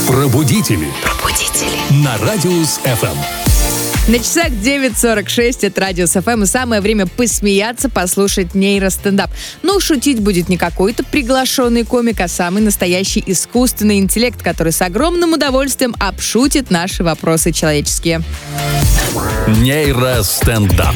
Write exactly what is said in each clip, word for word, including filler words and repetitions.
Пробудители. Пробудители. На Радиус эф эм. На часах девять сорок шесть, это Радиус эф эм, и самое время посмеяться, послушать нейростендап. Но шутить будет не какой-то приглашенный комик, а самый настоящий искусственный интеллект, который с огромным удовольствием обшутит наши вопросы человеческие. Нейростендап.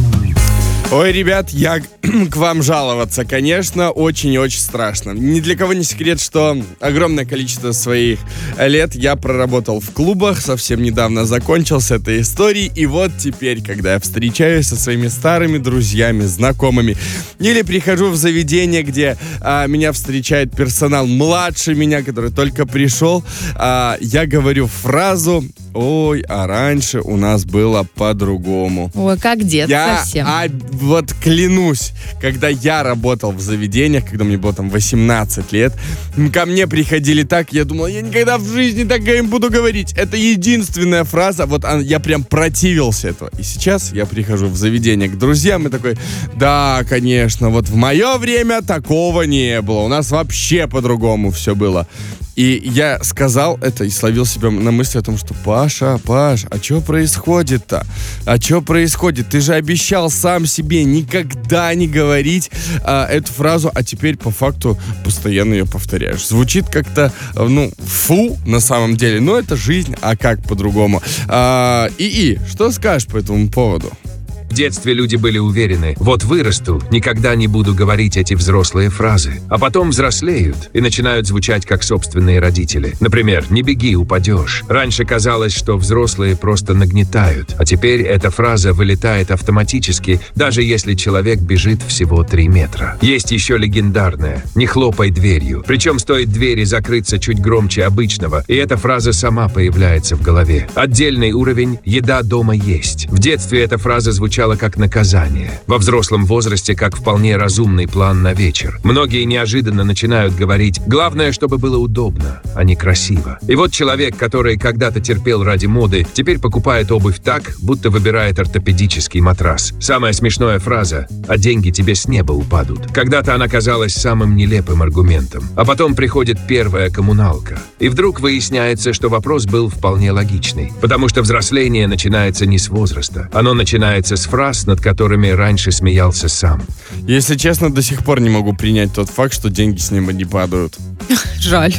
Ой, ребят, я к вам жаловаться, конечно, очень и очень страшно. Ни для кого не секрет, что огромное количество своих лет я проработал в клубах, совсем недавно закончил с этой историей, и вот теперь, когда я встречаюсь со своими старыми друзьями, знакомыми, или прихожу в заведение, где а, меня встречает персонал младше меня, который только пришел, а, я говорю фразу: «Ой, а раньше у нас было по-другому». Ой, как дед я, совсем. А, вот клянусь, когда я работал в заведениях, когда мне было там восемнадцать лет, ко мне приходили так, я думал, я никогда в жизни так им буду говорить. Это единственная фраза, вот я прям противился этого. И сейчас я прихожу в заведение к друзьям и такой: да, конечно, вот в мое время такого не было, у нас вообще по-другому все было. И я сказал это и словил себя на мысли о том, что Паша, Паш, а что происходит-то? А что происходит? Ты же обещал сам себе никогда не говорить а, эту фразу, а теперь по факту постоянно ее повторяешь. Звучит как-то, ну, фу, на самом деле, но это жизнь, а как по-другому? А, И-И, что скажешь по этому поводу? В детстве люди были уверены: вот вырасту, никогда не буду говорить эти взрослые фразы. А потом взрослеют и начинают звучать как собственные родители. Например, «не беги, упадешь». Раньше казалось, что взрослые просто нагнетают, а теперь эта фраза вылетает автоматически, даже если человек бежит всего три метра. Есть еще легендарная «не хлопай дверью». Причем стоит двери закрыться чуть громче обычного, и эта фраза сама появляется в голове. Отдельный уровень «еда дома есть». В детстве эта фраза звучала как наказание. Во взрослом возрасте как вполне разумный план на вечер. Многие неожиданно начинают говорить: главное, чтобы было удобно, а не красиво. И вот человек, который когда-то терпел ради моды, теперь покупает обувь так, будто выбирает ортопедический матрас. Самая смешная фраза: а деньги тебе с неба упадут. Когда-то она казалась самым нелепым аргументом. А потом приходит первая коммуналка. И вдруг выясняется, что вопрос был вполне логичный. Потому что взросление начинается не с возраста. Оно начинается с фраз, над которыми раньше смеялся сам. Если честно, до сих пор не могу принять тот факт, что деньги с неба не падают. Жаль.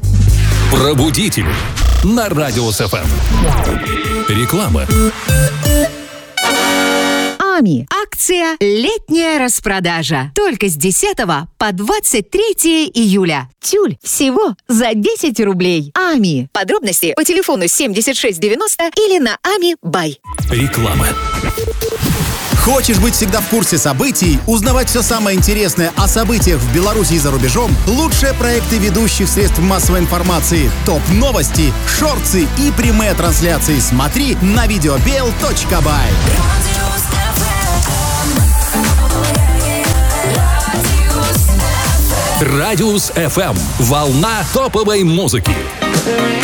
Пробудители. На Радиус эф эм. Реклама. АМИ. Акция «Летняя распродажа». Только с десятого по двадцать третье июля. Тюль всего за десять рублей. АМИ. Подробности по телефону семьдесят шесть девяносто или на ами бай. Реклама. Хочешь быть всегда в курсе событий, узнавать все самое интересное о событиях в Беларуси и за рубежом? Лучшие проекты ведущих средств массовой информации, топ-новости, шорты и прямые трансляции смотри на видеобел точка бай. Радиус эф эм. Волна топовой музыки.